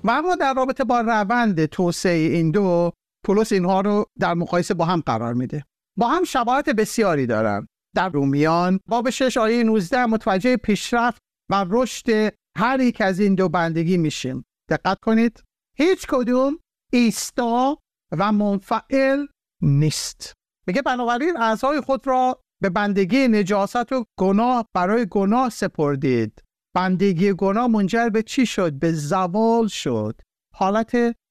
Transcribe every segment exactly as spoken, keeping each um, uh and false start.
و اما در رابطه با روند توسعه این دو، پولس اینها رو در مقایسه با هم قرار میده. با هم شباهت بسیاری دارن. در رومیان باب شش آیه نوزده متوجه پیشرفت و رشد هر یک از این دو بندگی میشیم. دقت کنید، هیچ کدوم ایستا و منفعل نیست. میگه بنابراین اعضای خود را به بندگی نجاست و گناه برای گناه سپردید. بندگی گناه منجر به چی شد؟ به زوال شد. حالت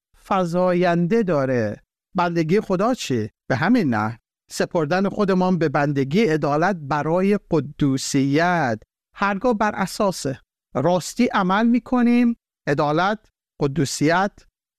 فزاینده داره. بندگی خدا چی؟ به همین نه. سپردن خودمان به بندگی عدالت برای قدوسیت. هرگاه بر اساس راستی عمل میکنیم، عدالت، قدوسیت،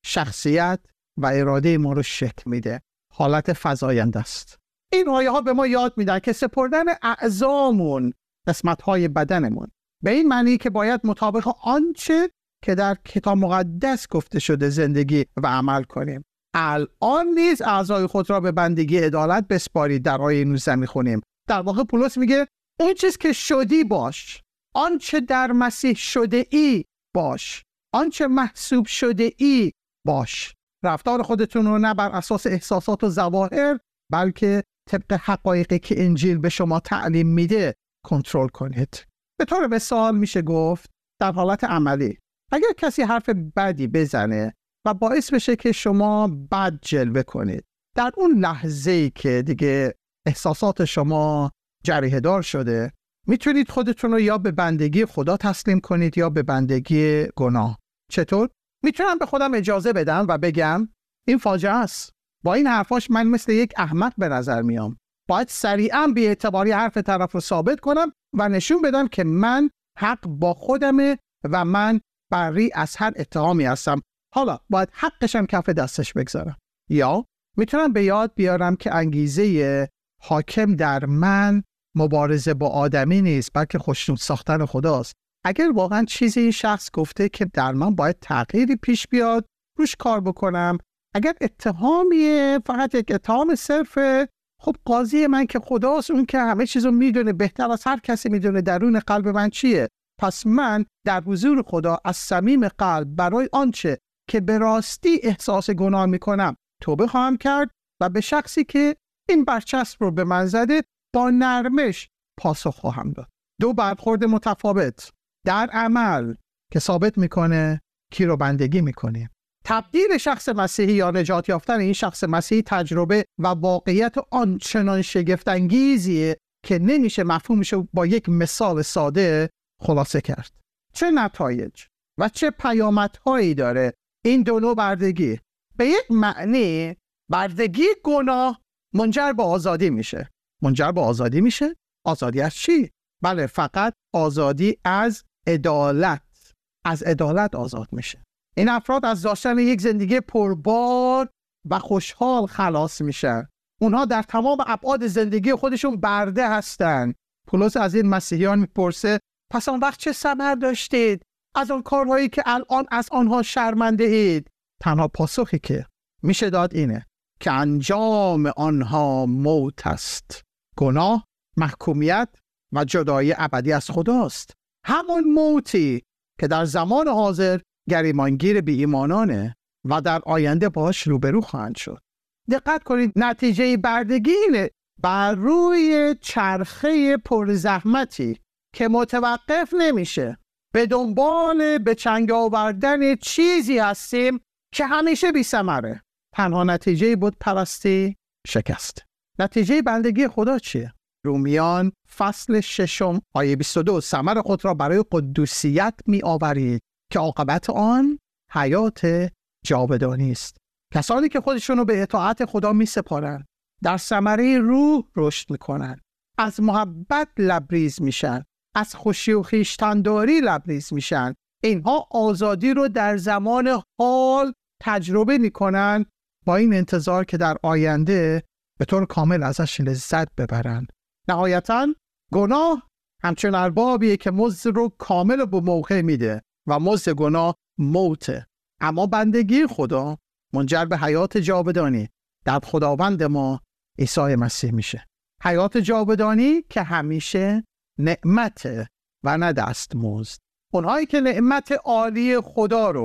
شخصیت و اراده ما رو شکل میده. حالت فزاینده است. این آیه ها به ما یاد میدن که سپردن اعضامون، قسمت های بدنمون، به این معنی که باید مطابق آنچه که در کتاب مقدس گفته شده زندگی و عمل کنیم. الان نیز اعضای خود را به بندگی عدالت بسپارید. در آیه نوزده میخونیم. در واقع پولس میگه اون چیز که شدی باش، آنچه در مسیح شده ای باش، آنچه محسوب شده ای باش. رفتار خودتون رو نه بر اساس احساسات و ظواهر، بلکه طبق حقایقی که انجیل به شما تعلیم میده کنترل کنید. به طور مثال میشه گفت در حالت عملی، اگر کسی حرف بدی بزنه و باعث بشه که شما بد جلوه کنید، در اون لحظه‌ای که دیگه احساسات شما جریحه دار شده، میتونید خودتون رو یا به بندگی خدا تسلیم کنید یا به بندگی گناه. چطور؟ میتونم به خودم اجازه بدم و بگم این فاجعه است. با این حرفاش من مثل یک احمق به نظر میام. باید سریعا بی اعتباری حرف طرف رو ثابت کنم و نشون بدم که من حق با خودمه و من بری از هر اتهامی هستم. حالا باید حقشم کف دستش بگذارم. یا میتونم به یاد بیارم که انگیزه حاکم در من مبارزه با آدمی نیست، بلکه خوشنود ساختن خداست. اگر واقعا چیزی این شخص گفته که در من باید تغییری پیش بیاد، روش کار بکنم. اگر اتهامیه، فقط یک اتهام صرفه، خب قاضی من که خداست، اون که همه چیزو میدونه، بهتر از هر کسی میدونه درون قلب من چیه. پس من در حضور خدا از صمیم قلب برای آنچه که به راستی احساس گناه میکنم توبه خواهم کرد و به شخصی که این برچسب رو به من زده با نرمش پاسخ خواهم داد. دو برخورد متفاوت در عمل که ثابت میکنه کی رو بندگی میکنیم. تبدیل شخص مسیحی یا نجات یافتن این شخص مسیحی تجربه و واقعیت آنچنان شگفت انگیزیه که نمیشه مفهومش رو با یک مثال ساده خلاصه کرد. چه نتایج و چه پیامدهایی داره این دو نوع بردگی؟ به یک معنی بردگی گناه منجر به آزادی میشه. منجر به آزادی میشه؟ آزادی از چی؟ بله، فقط آزادی از عدالت. از عدالت آزاد میشه. این افراد از داشتن یک زندگی پربار و خوشحال خلاص میشن. اونها در تمام ابعاد زندگی خودشون برده هستن. پولس از این مسیحیان میپرسه پس آن وقت چه ثمر داشتید از آن کارهایی که الان از آنها شرمنده اید؟ تنها پاسخی که میشه داد اینه که انجام آنها موت است. گناه، محکومیت و جدایی ابدی از خداست. همون موتی که در زمان حاضر گریمانگیر بی ایمانانه و در آینده باش روبرو خواهند شد. دقت کنید، نتیجه بردگی اینه بر روی چرخه پرزحمتی که متوقف نمیشه به دنبال به چنگ آوردن چیزی هستیم که همیشه بی ثمره. تنها نتیجه بود پرستی، شکست. نتیجه بندگی خدا چیه؟ رومیان فصل ششم آیه بیست و دو ثمر خود را برای قدوسیت می آورید که عاقبت آن حیات جاودانی است. کسانی که خودشونو به اطاعت خدا می سپارن در ثمره روح رشد میکنن، از محبت لبریز میشن، از خوشی و خویشتنداری لبریز میشن. اینها آزادی رو در زمان حال تجربه میکنن با این انتظار که در آینده به طور کامل ازش لذت ببرن. نهایتاً گناه همچون اربابیه که مزد رو کامل به موقع میده و مزد گناه موته. اما بندگی خدا منجر به حیات جاودانی در خداوند ما عیسی مسیح میشه. حیات جاودانی که همیشه نعمته و نه دستمزد. اونهایی که نعمت عالی خدا رو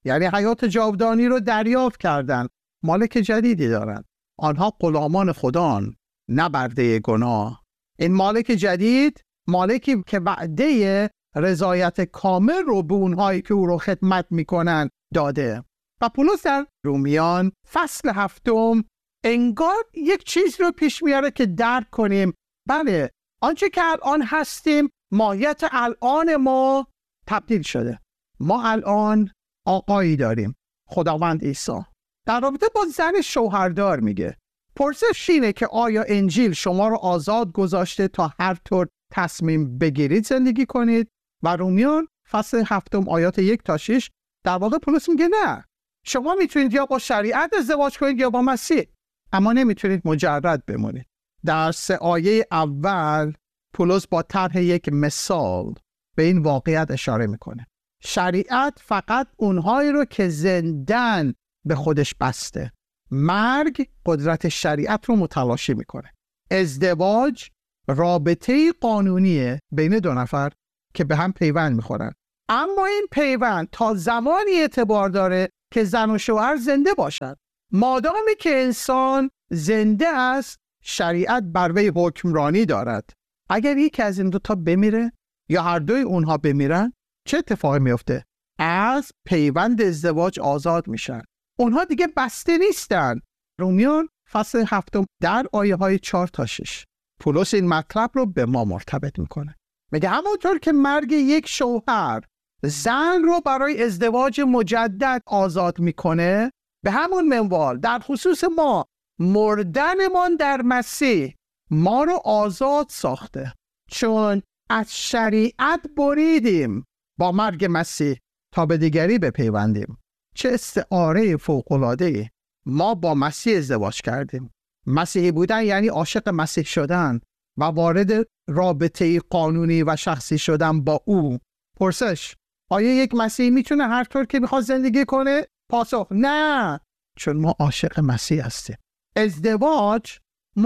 یعنی حیات جاودانی رو دریافت کردن، مالک جدیدی دارن. آنها غلامان خدان، نه برده گناه. این مالک جدید مالکی که وعده رضایت کامل رو به اونهایی که او رو خدمت میکنن داده. و پولس در رومیان فصل هفتم انگار یک چیز رو پیش میاره که درک کنیم. بله، آنچه که الان هستیم، ماهیت الان ما تبدیل شده. ما الان آقایی داریم، خداوند عیسی. در رابطه با زن شوهردار میگه پرسش اینه که آیا انجیل شما رو آزاد گذاشته تا هر طور تصمیم بگیرید زندگی کنید؟ و رومیان فصل هفتم آیات یک تا شش در واقع پولس میگه نه، شما میتونید یا با شریعت ازدواج کنید یا با مسیح، اما نمیتونید مجرد بمونید. در سه آیه اول پولس با طرح یک مثال به این واقعیت اشاره میکنه. شریعت فقط اونهایی رو که زندن به خودش بسته. مرگ قدرت شریعت رو متلاشی میکنه. ازدواج رابطه قانونیه بین دو نفر که به هم پیوند میخورن، اما این پیوند تا زمانی اعتبار داره که زن و شوهر زنده باشد. مادامی که انسان زنده است، شریعت بر وی حکمرانی دارد. اگر یکی از این دوتا بمیره یا هر دوی اونها بمیرن، چه اتفاقی میفته؟ از پیوند ازدواج آزاد میشن. اونها دیگه بسته نیستن. رومیان فصل هفتم در آیه های چهار تا شش پولس این مطلب رو به ما مرتبط میکنه. میگه همونطور که مرگ یک شوهر زن رو برای ازدواج مجدد آزاد میکنه، به همون منوال در خصوص ما مردنمان در مسیح ما رو آزاد ساخته، چون از شریعت بریدیم با مرگ مسیح تا به دیگری بپیوندیم. چه استعاره فوق‌العاده‌ای! ما با مسیح ازدواج کردیم. مسیحی بودن یعنی عاشق مسیح شدن و وارد رابطه قانونی و شخصی شدن با او. پرسش: آیا یک مسیحی میتونه هر طور که میخواد زندگی کنه؟ پاسخ: نه، چون ما عاشق مسیح هستیم. ازدواج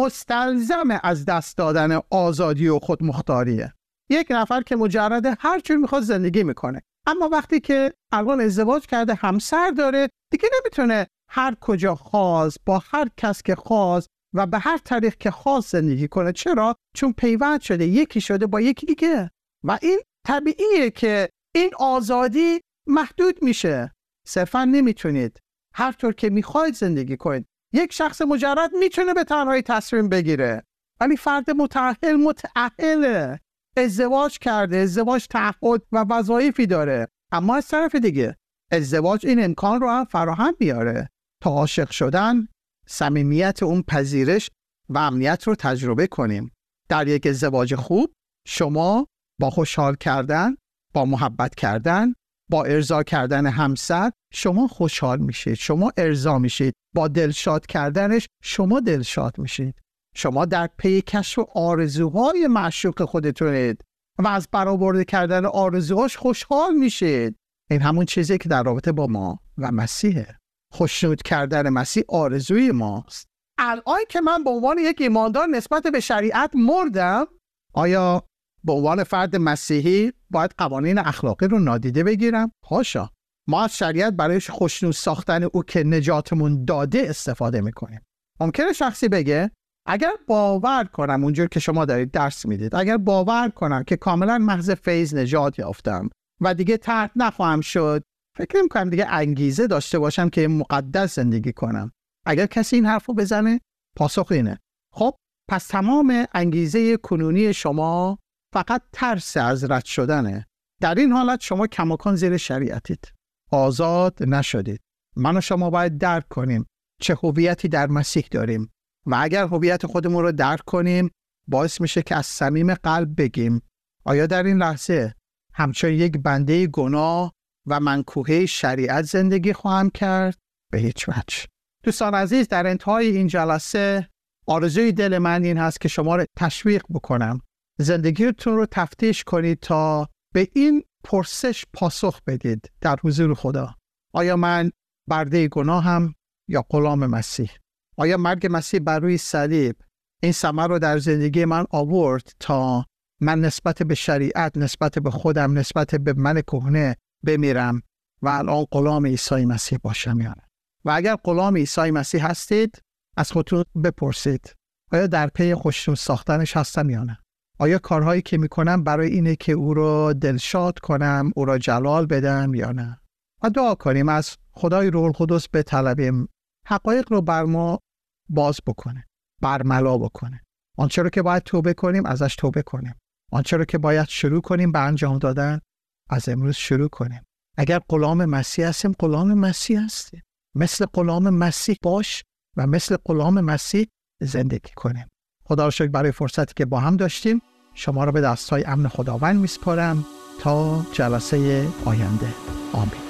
مستلزم از دست دادن آزادی و خودمختاریه. یک نفر که مجرد هر چون میخواد زندگی میکنه، اما وقتی که الان ازدواج کرده، همسر داره، دیگه نمیتونه هر کجا خواست با هر کس که خواست و به هر طریق که خواست زندگی کنه. چرا؟ چون پیوند شده، یکی شده با یکی دیگه. و این طبیعیه که این آزادی محدود میشه. صرفا نمیتونید هر طور که میخواید زندگی کنید. یک شخص مجرد میتونه به تنهایی تصمیم بگیره، ولی فرد متأهل متأهله، ازدواج کرده، ازدواج تعهد و وظایفی داره. اما از طرف دیگه ازدواج این امکان رو هم فراهم میاره تا عاشق شدن، صمیمیت اون پذیرش و امنیت رو تجربه کنیم. در یک ازدواج خوب شما با خوشحال کردن، با محبت کردن، با ارضا کردن همسر شما خوشحال میشید، شما ارضا میشید. با دلشاد کردنش شما دلشاد میشید. شما در پی کشف آرزوهای معشوق خودتونید و از برآورده کردن آرزوهاش خوشحال میشید. این همون چیزی که در رابطه با ما و مسیحه. خوشنود کردن مسیح آرزوی ماست. الان که من به عنوان یک ایماندار نسبت به شریعت مردم، آیا به عنوان فرد مسیحی باید قوانین اخلاقی رو نادیده بگیرم؟ حاشا. ما از شریعت برای خوشنود ساختن او که نجاتمون داده استفاده میکنیم. ممکنه شخصی بگه اگر باور کنم اونجور که شما دارید درس میدید، اگر باور کنم که کاملا محض فیض نجات یافتم و دیگه ترک نخواهم شد، فکر نمی‌کنم دیگه انگیزه داشته باشم که مقدس زندگی کنم. اگر کسی این حرفو بزنه، پاسخ اینه: خب پس تمام انگیزه کنونی شما فقط ترس از رد شدنه. در این حالت شما کماکان زیر شریعتید، آزاد نشدید. من و شما باید درک کنیم چه هویتی در مسیح داریم و اگر هویت خودمون رو درک کنیم، باعث میشه که از صمیم قلب بگیم: آیا در این لحظه همچون یک بنده گناه و منکوحه شریعت زندگی خواهم کرد؟ به هیچ وجه. دوستان عزیز، در انتهای این جلسه آرزوی دل من این هست که شما رو تشویق بکنم زندگیتون رو تفتیش کنید تا به این پرسش پاسخ بدید در حضور خدا: آیا من برده گناهم یا غلام مسیح؟ آیا مرگ مسیح بر روی صلیب این ثمر رو در زندگی من آورد تا من نسبت به شریعت، نسبت به خودم، نسبت به من کهنه بمیرم، و الان غلام عیسی مسیح باشم یا نه؟ و اگر غلام عیسی مسیح هستید، از خودتون بپرسید آیا در پی خوشنود ساختنش هستم یا نه؟ آیا کارهایی که میکنم برای اینه که او رو دلشاد کنم، او را جلال بدم یا نه؟ و دعا کنیم از خدای روح القدس بطلبیم حقایق رو بر ما باز بکنه، برملا بکنه. آنچه رو که باید توبه کنیم ازش توبه کنیم. آنچه رو که باید شروع کنیم به انجام دادن از امروز شروع کنیم. اگر غلام مسیح هستیم، غلام مسیح هستیم. مثل غلام مسیح باش و مثل غلام مسیح زندگی کنیم. خدا را شکر برای فرصتی که با هم داشتیم. شما را به دستهای امن خداوند میسپارم تا جلسه آینده. آمین.